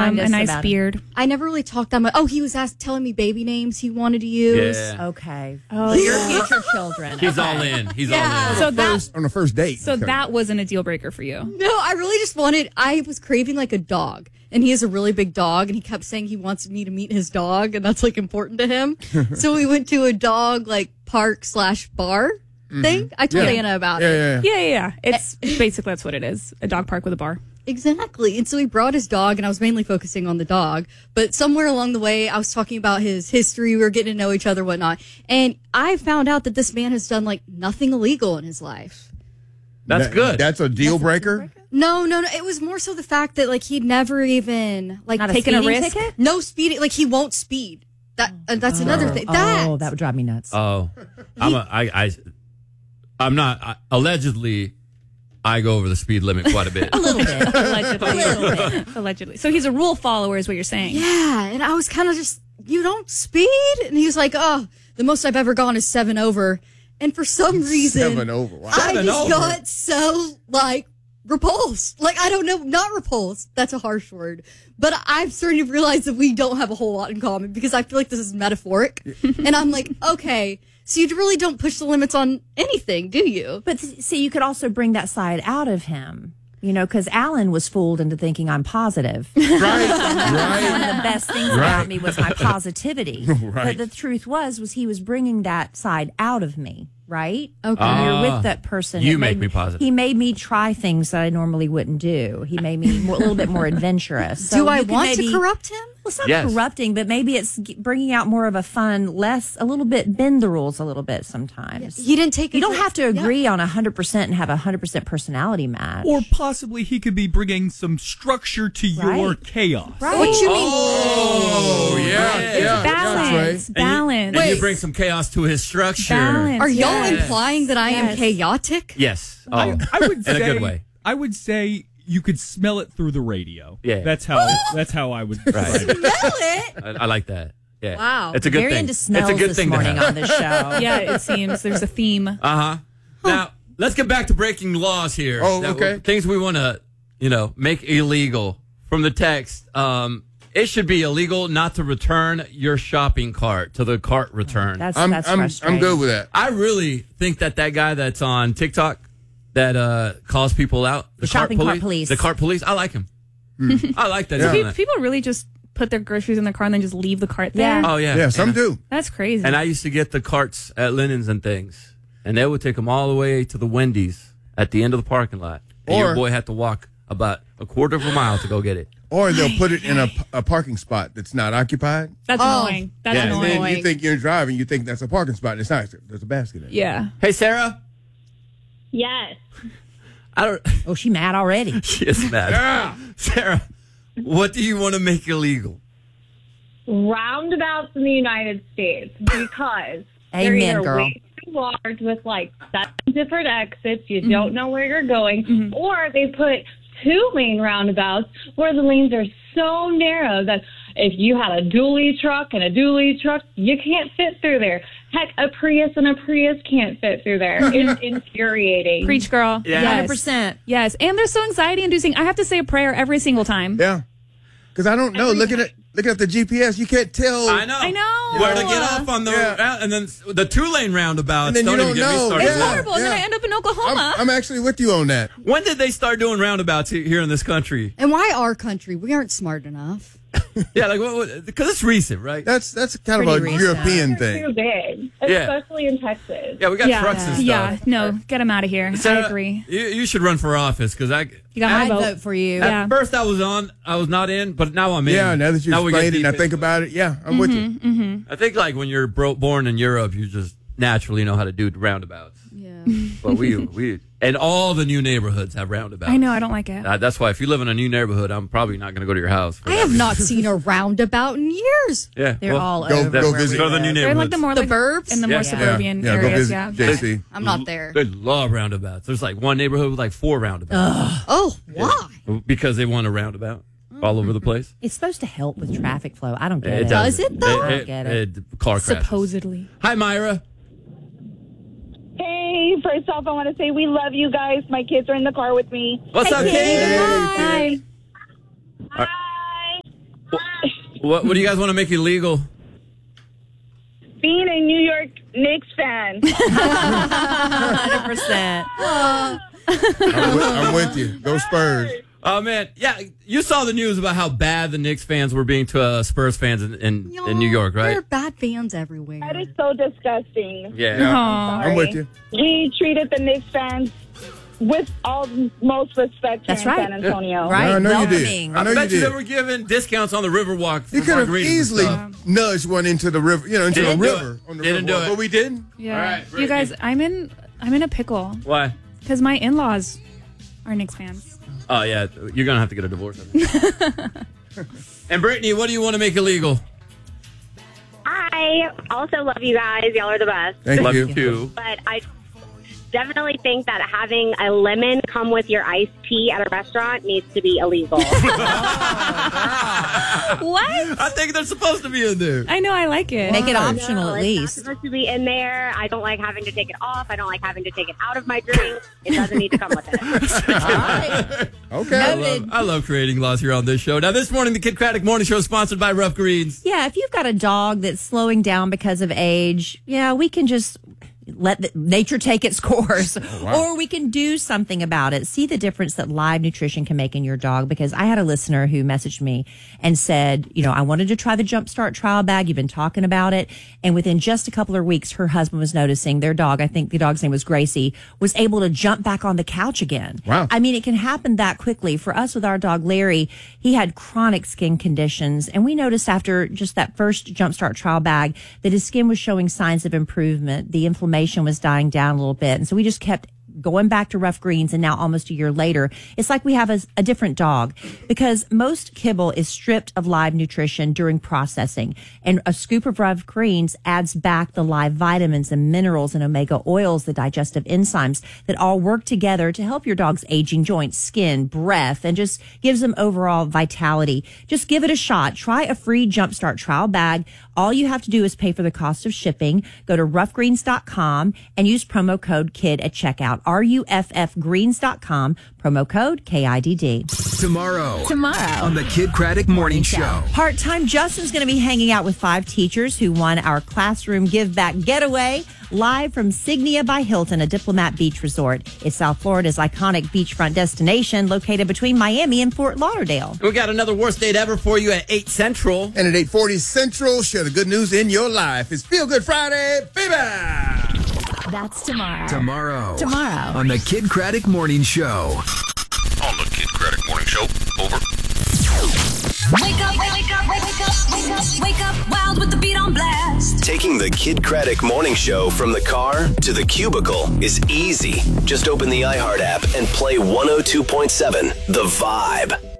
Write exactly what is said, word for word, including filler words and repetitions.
Remind um, us a nice about beard. him. I never really talked that much. Oh, he was asked, telling me baby names he wanted to use. Yeah. Okay. Oh, your future children. He's okay. all in. He's Yeah. all in. So that on the first date. so that wasn't a deal breaker for you. No, I really just wanted, I was craving like a dog. And he has a really big dog, and he kept saying he wants me to meet his dog, and that's like important to him. So we went to a dog like park slash bar thing. I told Yeah. Anna about Yeah, it. yeah, yeah. Yeah, yeah, yeah. It's basically that's what it is. A dog park with a bar. Exactly. And so he brought his dog, and I was mainly focusing on the dog. But somewhere along the way, I was talking about his history. We were getting to know each other, whatnot. And I found out that this man has done like nothing illegal in his life. That's That- good. That's a deal breaker? No, no, no. It was more so the fact that like he'd never even like Not a taken a speeding risk. ticket? No speeding. Like he won't speed. That uh, that's another thing. That Oh, that would drive me nuts. Oh, I'm a, I, I, I'm not. I, allegedly, I go over the speed limit quite a bit. A little bit. Allegedly. Allegedly. So he's a rule follower is what you're saying. Yeah, and I was kind of just, you don't speed? And he was like, oh, the most I've ever gone is seven over. And for some reason, Seven over. Wow. I Seven just over. got so, like, repulsed. Like, I don't know, not repulsed. That's a harsh word. But I'm starting to realize that we don't have a whole lot in common because I feel like this is metaphoric. And I'm like, okay, so you really don't push the limits on anything, do you? But see, you could also bring that side out of him. You know, because Alan was fooled into thinking I'm positive. Right, One right. of the best things Right. about me was my positivity. Right. But the truth was, was he was bringing that side out of me, right? Okay. When you're Ah, with that person. you it make made- me positive. He made me try things that I normally wouldn't do. He made me more, a little bit more adventurous. So do I you could want maybe- to corrupt him? Well, it's not Yes. corrupting, but maybe it's g- bringing out more of a fun, less, a little bit, bend the rules a little bit sometimes. He didn't take You it don't to- have to yeah. agree on one hundred percent and have a one hundred percent personality match. Or possibly he could be bringing some structure to your Right. chaos. Right. What you mean? Oh, yeah, yeah. yeah, Balance. that's right. Balance. And you bring some chaos to his structure. Balance. Are y'all Yes. implying that I am Yes. chaotic? Yes. Oh, I, I would in say, a good way. I would say you could smell it through the radio. Yeah. That's how that's how I would describe it. Smell it. I, I like that. Yeah. Wow. It's a good Very thing. into smells it's a good this thing to morning have. on this show. Yeah, it seems there's a theme. Uh huh. Now let's get back to breaking laws here. Oh, That- okay. Things we want to, you know, make illegal from the text. Um, it should be illegal not to return your shopping cart to the cart return. That's I'm, that's I'm, frustrating. I'm good with that. I really think that that guy that's on TikTok that uh, calls people out, the, shopping cart police. the cart police. I like him. I like that. Yeah. he's doing Pe- that. People really just put their groceries in their car and then just leave the cart there. Yeah. Oh yeah, Yeah, some and, do. That's crazy. And I used to get the carts at Lennon's and things, and they would take them all the way to the Wendy's at the end of the parking lot, and Or- your boy had to walk about a quarter of a mile to go get it. Or they'll put it in a, a parking spot that's not occupied. That's Oh. annoying. That's Yeah. And annoying. then you think you're driving, you think that's a parking spot. It's not. There's a basket in it. yeah. Hey, Sarah. Yes. I don't. Oh, she mad already. She is mad. Sarah, what do you want to make illegal? Roundabouts in the United States because they're Amen, either girl. way too large with like seven different exits. You don't know where you're going, or they put two main roundabouts where the lanes are so narrow that if you had a dually truck and a dually truck, you can't fit through there. Heck, a Prius and a Prius can't fit through there. It's infuriating. Preach, girl. Yeah. Yes. one hundred percent. Yes. And they're so anxiety inducing. I have to say a prayer every single time. Yeah. Because I don't know. Looking at looking at the G P S, you can't tell. I know. I know. Where to get off on the Yeah. round, and then the two lane roundabouts. And then you don't, even don't get me know. started. It's Yeah. horrible. And then I end up in Oklahoma. I'm, I'm actually with you on that. When did they start doing roundabouts he- here in this country? And why our country? We aren't smart enough. Yeah, like because it's recent, right? That's that's kind of a Pretty recent. European They're too thing. big, Yeah. especially in Texas. Yeah, we got yeah. trucks and stuff. Yeah. No, get them out of here. Sarah, I agree. You, you should run for office because I. You got my I'd vote. vote for you. At Yeah. first, I was on. I was not in, but now I'm in. Yeah, now that you we get explained it and I deep think into about it, yeah, I'm with you. Mm-hmm. I think like when you're bro- born in Europe, you just naturally know how to do roundabouts. Yeah. But we we and all the new neighborhoods have roundabouts. I know. I don't like it. Uh, that's why if you live in a new neighborhood, I'm probably not going to go to your house. for I that have reason. not seen a roundabout in years. Yeah, They're well, all go- over. go where visit. we Go to the new live. They're neighborhoods. like the more The like, burbs? in the more Yeah. suburban Yeah, go areas. visit Yeah. J C. I'm not there. They love roundabouts. There's like one neighborhood with like four roundabouts Oh, why? because they want a roundabout all over the place. It's supposed to help with traffic flow. I don't get it. does. it, though? I get it. car crashes. Supposedly. Hi, Myra. Hey, first off, I want to say we love you guys. My kids are in the car with me. What's up, Kate? Hi. Hi. What What do you guys want to make illegal? Being a New York Knicks fan. one hundred percent. I'm, with, I'm with you. Go Spurs. Oh, man. Yeah, you saw the news about how bad the Knicks fans were being to uh, Spurs fans in, in, Y'all, in New York, There are right? bad fans everywhere. That is so disgusting. Yeah. Yeah. Aw. I'm with you. We treated the Knicks fans with all most respect here That's in right. San Antonio. Right? I know you did. Welcoming. I I know bet you you, did. they were giving discounts on the Riverwalk for You could have margaritas and easily stuff. nudged one into the river, you know, into Didn't the do river it. on the Didn't river, do it. but we didn't. Yeah. All right, you Brittany. guys, I'm in I'm in a pickle Why? because my in-laws are Knicks fans. Oh, yeah. You're going to have to get a divorce. I think. And Brittany, what do you want to make illegal? I also love you guys. Y'all are the best. Thank Love you. you too. But I definitely think that having a lemon come with your iced tea at a restaurant needs to be illegal. What? I think they're supposed to be in there. I know, I like it. Make it No, optional at it's least. not supposed to be in there. I don't like having to take it off. I don't like having to take it out of my drink. It doesn't need to come with it. Okay. I love, I love creating laws here on this show. Now, this morning, the Kid Craddock Morning Show is sponsored by Rough Greens. Yeah, if you've got a dog that's slowing down because of age, yeah, we can just let the, nature take its course, or we can do something about it. See the difference that live nutrition can make in your dog. Because I had a listener who messaged me and said, you know, I wanted to try the Jumpstart trial bag. You've been talking about it. And within just a couple of weeks, her husband was noticing their dog, I think the dog's name was Gracie, was able to jump back on the couch again. Wow. I mean, it can happen that quickly. For us with our dog Larry, he had chronic skin conditions. And we noticed after just that first Jumpstart trial bag that his skin was showing signs of improvement. The inflammation was dying down a little bit. And so we just kept going back to Rough Greens, and now almost a year later, it's like we have a, a different dog, because most kibble is stripped of live nutrition during processing, and a scoop of Rough Greens adds back the live vitamins and minerals and omega oils, the digestive enzymes that all work together to help your dog's aging joints, skin, breath, and just gives them overall vitality. Just give it a shot. Try a free Jumpstart trial bag. All you have to do is pay for the cost of shipping. Go to rough greens dot com and use promo code KID at checkout. R U F F greens dot com, promo code K I D D. Tomorrow. Tomorrow. On the Kid Craddock Morning Show. Part-time Justin's going to be hanging out with five teachers who won our classroom give back getaway live from Signia by Hilton, a Diplomat Beach resort. It's South Florida's iconic beachfront destination located between Miami and Fort Lauderdale. We got another worst date ever for you at eight Central. And at eight forty Central, share the good news in your life. It's Feel Good Friday, baby! That's tomorrow. Tomorrow. Tomorrow. On the Kid Craddock Morning Show. On the Kid Craddock Morning Show. Over. Wake up, wake up, wake up, wake up, wake up, wild with the beat on blast. Taking the Kid Craddock Morning Show from the car to the cubicle is easy. Just open the iHeart app and play one oh two point seven The Vibe.